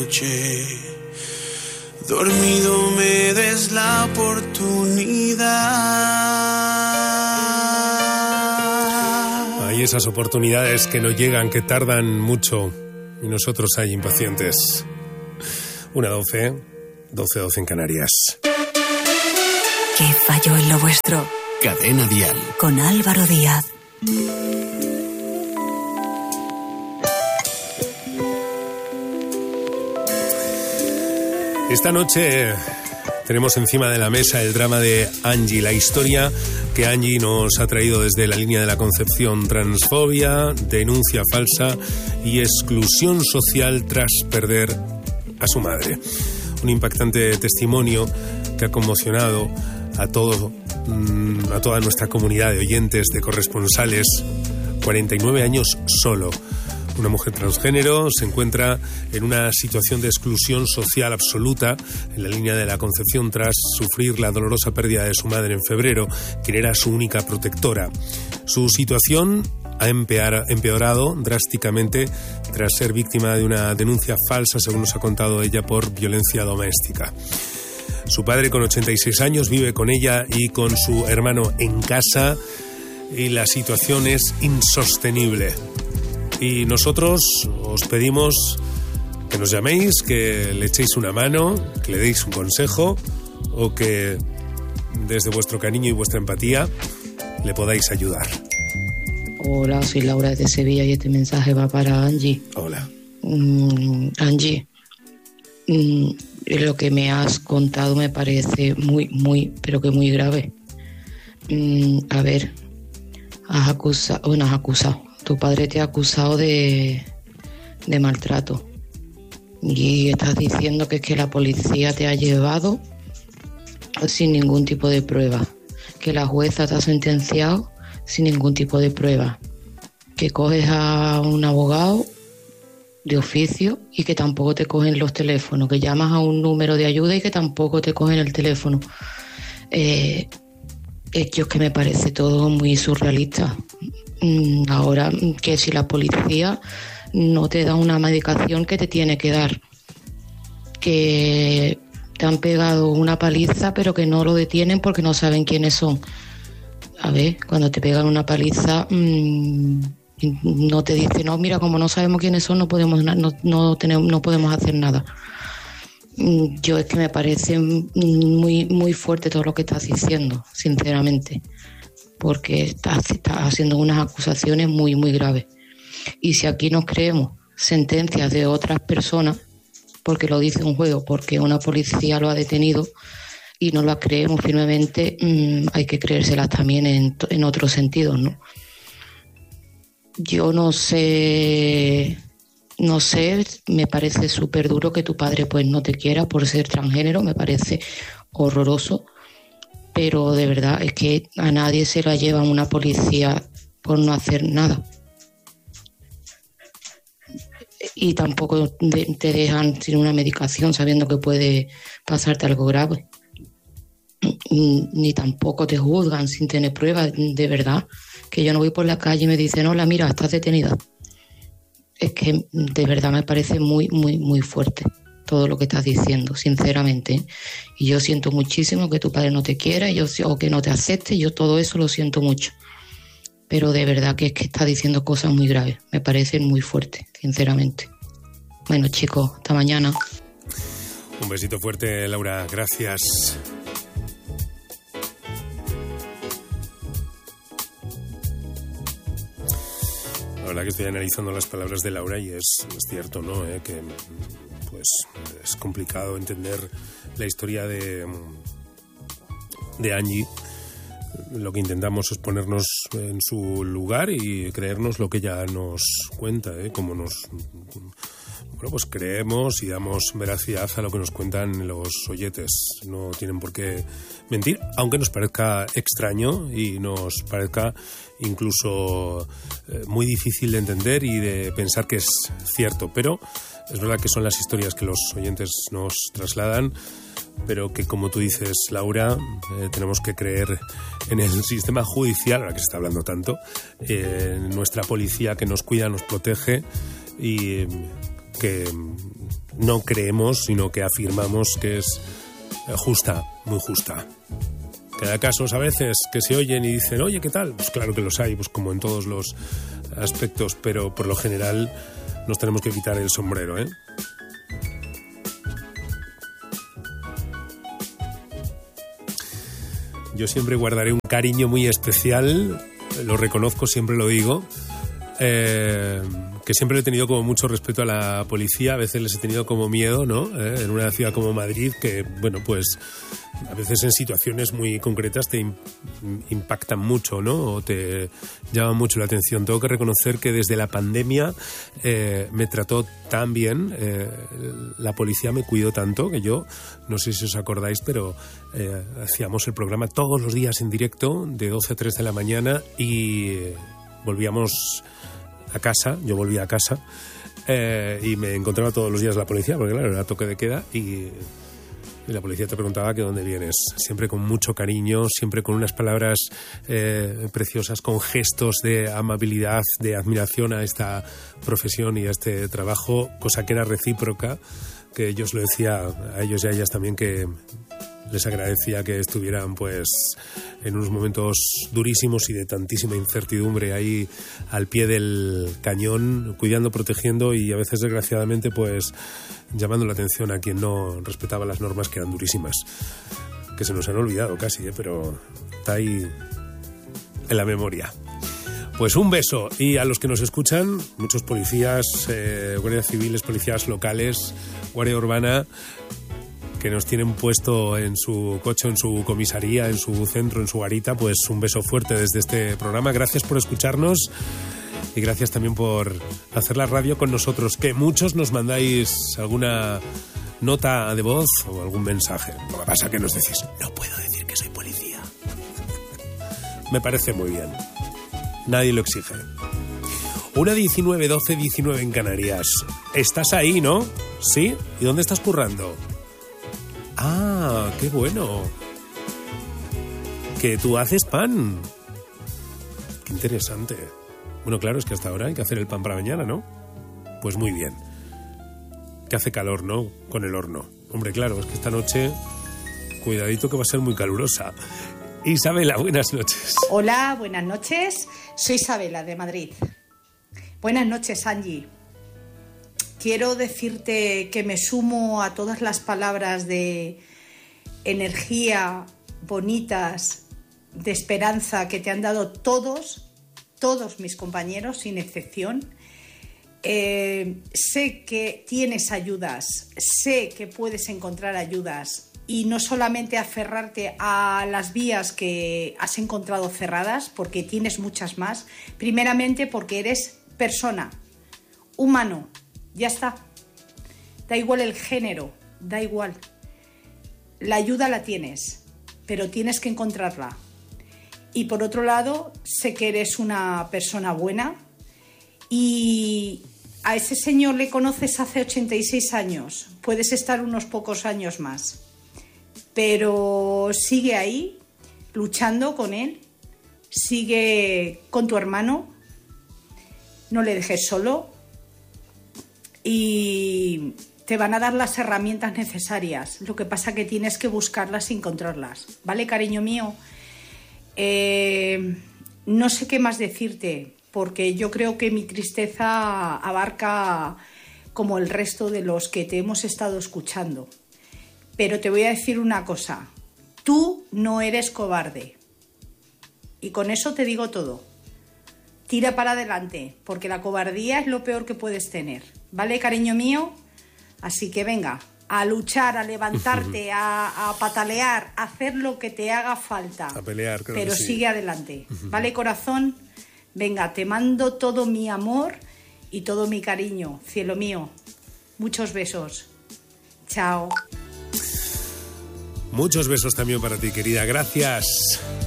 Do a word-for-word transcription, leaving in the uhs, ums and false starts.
Dormido me des la oportunidad. Hay esas oportunidades que no llegan, que tardan mucho y nosotros hay impacientes. Una doce, doce, doce en Canarias. ¿Qué falló en lo vuestro? Cadena Dial. Con Álvaro Díaz. Esta noche tenemos encima de la mesa el drama de Angie, la historia que Angie nos ha traído desde la línea de la Concepción: transfobia, denuncia falsa y exclusión social tras perder a su madre. Un impactante testimonio que ha conmocionado a todo, a toda nuestra comunidad de oyentes, de corresponsales. cuarenta y nueve años solo. Una mujer transgénero se encuentra en una situación de exclusión social absoluta en la línea de la Concepción tras sufrir la dolorosa pérdida de su madre en febrero, quien era su única protectora. Su situación ha empeorado drásticamente tras ser víctima de una denuncia falsa, según nos ha contado ella, por violencia doméstica. Su padre, con ochenta y seis años, vive con ella y con su hermano en casa y la situación es insostenible. Y nosotros os pedimos que nos llaméis, que le echéis una mano, que le deis un consejo o que desde vuestro cariño y vuestra empatía le podáis ayudar. Hola, soy Laura desde Sevilla y este mensaje va para Angie. Hola. Mm, Angie, mm, lo que me has contado me parece muy, muy, pero que muy grave. Mm, a ver, has acusado, bueno, has acusado. Tu padre te ha acusado de, de maltrato y estás diciendo que es que la policía te ha llevado sin ningún tipo de prueba, que la jueza te ha sentenciado sin ningún tipo de prueba, que coges a un abogado de oficio y que tampoco te cogen los teléfonos, que llamas a un número de ayuda y que tampoco te cogen el teléfono. Eh, es que me parece todo muy surrealista. Ahora, que si la policía no te da una medicación que te tiene que dar, que te han pegado una paliza pero que no lo detienen porque no saben quiénes son. A ver, cuando te pegan una paliza mmm, no te dicen, no, mira, como no sabemos quiénes son, no podemos, no, no, tenemos, no podemos hacer nada. Yo es que me parece muy, muy fuerte todo lo que estás diciendo, sinceramente, porque estás, estás haciendo unas acusaciones muy, muy graves. Y si aquí nos creemos sentencias de otras personas, porque lo dice un juez, porque una policía lo ha detenido, y no las creemos firmemente, mmm, hay que creérselas también en, en otros sentidos, ¿no? Yo no sé, no sé, me parece súper duro que tu padre pues no te quiera por ser transgénero, me parece horroroso. Pero de verdad es que a nadie se la lleva una policía por no hacer nada. Y tampoco te dejan sin una medicación sabiendo que puede pasarte algo grave. Ni tampoco te juzgan sin tener pruebas, de verdad. Que yo no voy por la calle y me dicen, hola, mira, estás detenida. Es que de verdad me parece muy, muy, muy fuerte todo lo que estás diciendo, sinceramente. Y yo siento muchísimo que tu padre no te quiera yo, o que no te acepte, yo todo eso lo siento mucho. Pero de verdad que es que estás diciendo cosas muy graves, me parecen muy fuertes, sinceramente. Bueno, chicos, hasta mañana. Un besito fuerte, Laura, gracias. La verdad que estoy analizando las palabras de Laura y es, es cierto, ¿no? ¿Eh? Que pues es complicado entender la historia de, de Angie. Lo que intentamos es ponernos en su lugar y creernos lo que ella nos cuenta, ¿eh? Como nos... Bueno, pues creemos y damos veracidad a lo que nos cuentan los oyentes. No tienen por qué mentir, aunque nos parezca extraño y nos parezca incluso eh, muy difícil de entender y de pensar que es cierto. Pero es verdad que son las historias que los oyentes nos trasladan, pero que, como tú dices, Laura, eh, tenemos que creer en el sistema judicial, ahora que se está hablando tanto, eh, en nuestra policía que nos cuida, nos protege y... que no creemos, sino que afirmamos que es justa, muy justa. Que hay casos a veces que se oyen y dicen, oye, ¿qué tal? Pues claro que los hay, pues como en todos los aspectos, pero por lo general nos tenemos que quitar el sombrero, ¿eh? Yo siempre guardaré un cariño muy especial, lo reconozco, siempre lo digo, eh, que siempre he tenido como mucho respeto a la policía, a veces les he tenido como miedo, ¿no? Eh, en una ciudad como Madrid, que, bueno, pues a veces en situaciones muy concretas te im- impactan mucho, ¿no? O te llaman mucho la atención. Tengo que reconocer que desde la pandemia eh, me trató tan bien, eh, la policía me cuidó tanto, que yo, no sé si os acordáis, pero eh, hacíamos el programa todos los días en directo, de doce a tres de la mañana, y eh, volvíamos a casa, yo volvía a casa, eh, y me encontraba todos los días la policía, porque claro, era toque de queda, y... Y la policía te preguntaba que dónde vienes, siempre con mucho cariño, siempre con unas palabras eh, preciosas, con gestos de amabilidad, de admiración a esta profesión y a este trabajo, cosa que era recíproca, que yo os lo decía a ellos y a ellas también, que les agradecía que estuvieran pues en unos momentos durísimos y de tantísima incertidumbre ahí al pie del cañón, cuidando, protegiendo y a veces desgraciadamente pues llamando la atención a quien no respetaba las normas, que eran durísimas, que se nos han olvidado casi, ¿eh? Pero está ahí en la memoria. Pues un beso, y a los que nos escuchan, muchos policías, eh, guardias civiles, policías locales, guardia urbana, que nos tienen puesto en su coche, en su comisaría, en su centro, en su garita, pues un beso fuerte desde este programa. Gracias por escucharnos y gracias también por hacer la radio con nosotros, que muchos nos mandáis alguna nota de voz o algún mensaje. Lo que pasa es que nos decís, no puedo decir que soy policía. Me parece muy bien. Nadie lo exige. Una diecinueve, doce, diecinueve en Canarias. Estás ahí, ¿no? ¿Sí? ¿Y dónde estás currando? Ah, qué bueno. Que tú haces pan. Qué interesante. Bueno, claro, es que hasta ahora hay que hacer el pan para mañana, ¿no? Pues muy bien. Que hace calor, ¿no? Con el horno. Hombre, claro, es que esta noche, cuidadito que va a ser muy calurosa. Isabela, buenas noches. Hola, buenas noches. Soy Isabela, de Madrid. Buenas noches, Angie. Quiero decirte que me sumo a todas las palabras de energía bonitas, de esperanza que te han dado todos, todos mis compañeros, sin excepción. Eh, sé que tienes ayudas, sé que puedes encontrar ayudas y no solamente aferrarte a las vías que has encontrado cerradas, porque tienes muchas más, primeramente porque eres persona, humano. Ya está. Da igual el género, da igual. La ayuda la tienes, pero tienes que encontrarla. Y por otro lado, sé que eres una persona buena y a ese señor le conoces hace ochenta y seis años. Puedes estar unos pocos años más. Pero sigue ahí, luchando con él. Sigue con tu hermano. No le dejes solo. Y te van a dar las herramientas necesarias. Lo que pasa que tienes que buscarlas y encontrarlas. ¿Vale, cariño mío? Eh, no sé qué más decirte, porque yo creo que mi tristeza abarca como el resto de los que te hemos estado escuchando. Pero te voy a decir una cosa. Tú no eres cobarde. Y con eso te digo todo. Tira para adelante, porque la cobardía es lo peor que puedes tener. ¿Vale, cariño mío? Así que venga, a luchar, a levantarte, a, a patalear, a hacer lo que te haga falta. A pelear, creo pero que sí. Sigue adelante. ¿Vale, corazón? Venga, te mando todo mi amor y todo mi cariño, cielo mío. Muchos besos. Chao. Muchos besos también para ti, querida. Gracias.